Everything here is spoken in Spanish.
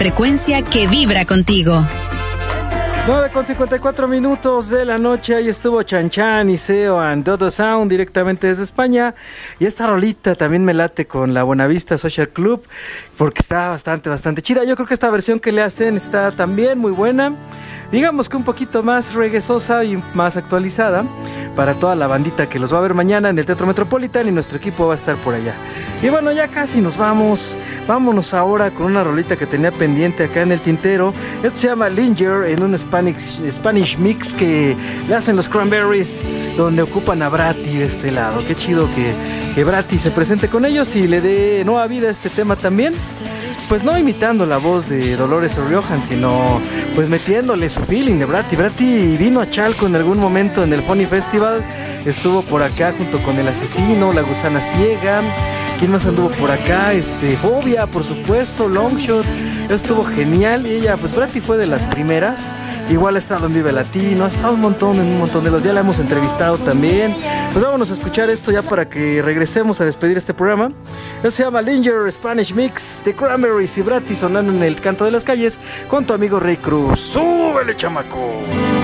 frecuencia que vibra contigo. 9:54 de la noche, ahí estuvo Chan Chan y Seo and Dodo Sound directamente desde España. Y esta rolita también me late con la Buenavista Social Club, porque está bastante chida. Yo creo que esta versión que le hacen está también muy buena. Digamos que un poquito más reggaezosa y más actualizada para toda la bandita que los va a ver mañana en el Teatro Metropolitan, y nuestro equipo va a estar por allá. Y bueno, ya casi nos vamos. Vámonos ahora con una rolita que tenía pendiente acá en el tintero. Esto se llama Linger, en un Spanish mix que le hacen los Cranberries, donde ocupan a Bratti de este lado. Qué chido que Bratti se presente con ellos y le dé nueva vida a este tema también. Pues no imitando la voz de Dolores O'Riordan, sino pues metiéndole su feeling de Bratti. Bratti vino a Chalco en algún momento en el Funny Festival, estuvo por acá junto con El Asesino, La Gusana Ciega. ¿Quién más anduvo por acá? Fobia, por supuesto, Longshot, estuvo genial. Y ella, pues Bratti fue de las primeras. Igual ha estado en Vive Latino, ha estado un montón de los, ya la hemos entrevistado también. Pues vámonos a escuchar esto ya para que regresemos a despedir este programa. Esto se llama Linger Spanish Mix de Cranberries y Bratti, sonando en el canto de las calles con tu amigo Rey Cruz. ¡Súbele, chamaco!